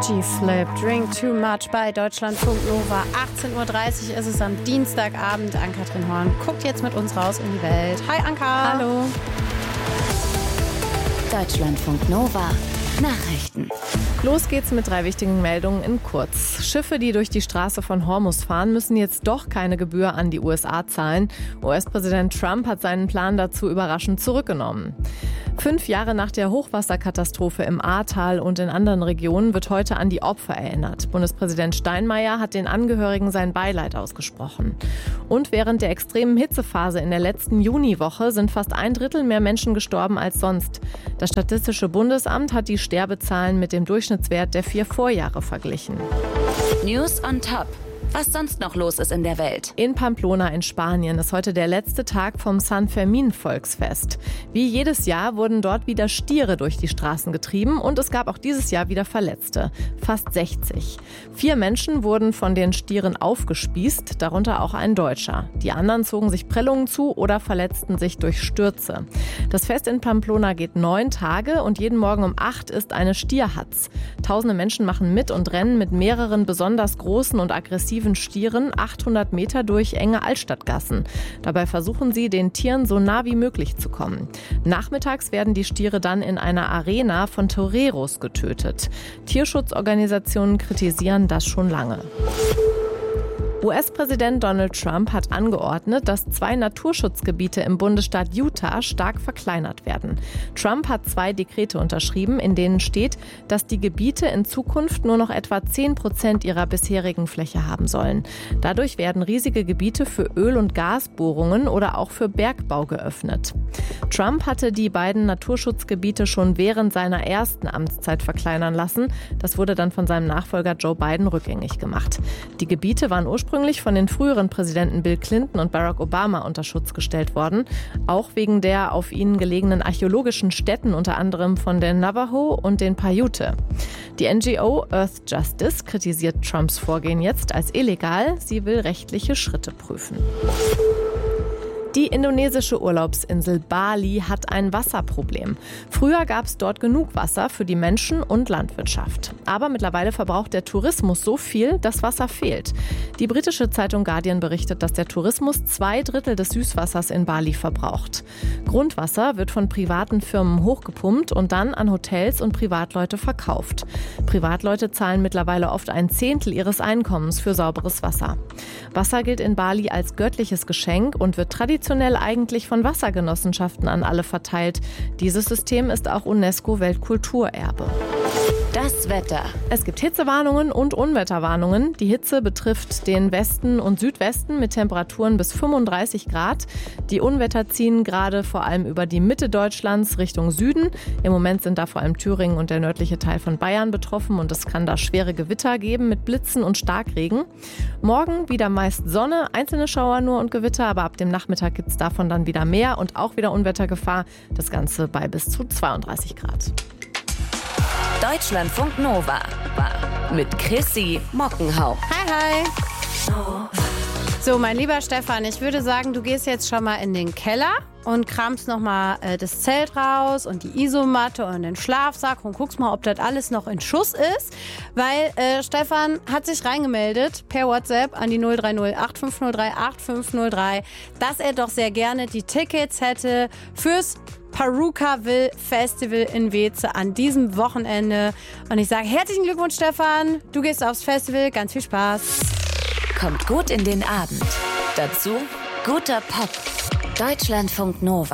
G-Flip, Drink Too Much bei Deutschlandfunk Nova. 18.30 Uhr ist es am Dienstagabend. Ann-Kathrin Horn guckt jetzt mit uns raus in die Welt. Hi Anka. Hallo. Deutschlandfunk Nova. Nachrichten. Los geht's mit 3 wichtigen Meldungen in kurz. Schiffe, die durch die Straße von Hormuz fahren, müssen jetzt doch keine Gebühr an die USA zahlen. US-Präsident Trump hat seinen Plan dazu überraschend zurückgenommen. 5 Jahre nach der Hochwasserkatastrophe im Ahrtal und in anderen Regionen wird heute an die Opfer erinnert. Bundespräsident Steinmeier hat den Angehörigen sein Beileid ausgesprochen. Und während der extremen Hitzephase in der letzten Juniwoche sind fast 1/3 mehr Menschen gestorben als sonst. Das Statistische Bundesamt hat die Sterbezahlen mit dem Durchschnittswert der 4 Vorjahre verglichen. News on Top. Was sonst noch los ist in der Welt. In Pamplona in Spanien ist heute der letzte Tag vom San Fermin-Volksfest. Wie jedes Jahr wurden dort wieder Stiere durch die Straßen getrieben und es gab auch dieses Jahr wieder Verletzte. Fast 60. 4 Menschen wurden von den Stieren aufgespießt, darunter auch ein Deutscher. Die anderen zogen sich Prellungen zu oder verletzten sich durch Stürze. Das Fest in Pamplona geht 9 Tage und jeden Morgen um 8 ist eine Stierhatz. Tausende Menschen machen mit und rennen mit mehreren besonders großen und aggressiven Stieren 800 Meter durch enge Altstadtgassen. Dabei versuchen sie, den Tieren so nah wie möglich zu kommen. Nachmittags werden die Stiere dann in einer Arena von Toreros getötet. Tierschutzorganisationen kritisieren das schon lange. US-Präsident Donald Trump hat angeordnet, dass 2 Naturschutzgebiete im Bundesstaat Utah stark verkleinert werden. Trump hat 2 Dekrete unterschrieben, in denen steht, dass die Gebiete in Zukunft nur noch etwa 10% ihrer bisherigen Fläche haben sollen. Dadurch werden riesige Gebiete für Öl- und Gasbohrungen oder auch für Bergbau geöffnet. Trump hatte die beiden Naturschutzgebiete schon während seiner ersten Amtszeit verkleinern lassen. Das wurde dann von seinem Nachfolger Joe Biden rückgängig gemacht. Die Gebiete waren ursprünglich von den früheren Präsidenten Bill Clinton und Barack Obama unter Schutz gestellt worden, auch wegen der auf ihnen gelegenen archäologischen Stätten, unter anderem von den Navajo und den Paiute. Die NGO Earth Justice kritisiert Trumps Vorgehen jetzt als illegal. Sie will rechtliche Schritte prüfen. Die indonesische Urlaubsinsel Bali hat ein Wasserproblem. Früher gab es dort genug Wasser für die Menschen und Landwirtschaft. Aber mittlerweile verbraucht der Tourismus so viel, dass Wasser fehlt. Die britische Zeitung Guardian berichtet, dass der Tourismus 2/3 des Süßwassers in Bali verbraucht. Grundwasser wird von privaten Firmen hochgepumpt und dann an Hotels und Privatleute verkauft. Privatleute zahlen mittlerweile oft 1/10 ihres Einkommens für sauberes Wasser. Wasser gilt in Bali als göttliches Geschenk und wird traditionell eigentlich von Wassergenossenschaften an alle verteilt. Dieses System ist auch UNESCO-Weltkulturerbe. Das Wetter. Es gibt Hitzewarnungen und Unwetterwarnungen. Die Hitze betrifft den Westen und Südwesten mit Temperaturen bis 35 Grad. Die Unwetter ziehen gerade vor allem über die Mitte Deutschlands Richtung Süden. Im Moment sind da vor allem Thüringen und der nördliche Teil von Bayern betroffen und es kann da schwere Gewitter geben mit Blitzen und Starkregen. Morgen wieder meist Sonne, einzelne Schauer nur und Gewitter, aber ab dem Nachmittag gibt es davon dann wieder mehr und auch wieder Unwettergefahr. Das Ganze bei bis zu 32 Grad. Deutschlandfunk Nova mit Chrissy Mockenhaupt. Hi. So, mein lieber Stefan, ich würde sagen, du gehst jetzt schon mal in den Keller und kramst nochmal das Zelt raus und die Isomatte und den Schlafsack und guckst mal, ob das alles noch in Schuss ist. Weil Stefan hat sich reingemeldet per WhatsApp an die 030 8503 8503, dass er doch sehr gerne die Tickets hätte fürs Parukaville Festival in Weze an diesem Wochenende. Und ich sage herzlichen Glückwunsch, Stefan. Du gehst aufs Festival. Ganz viel Spaß. Kommt gut in den Abend. Dazu guter Pop. Deutschlandfunk Nova.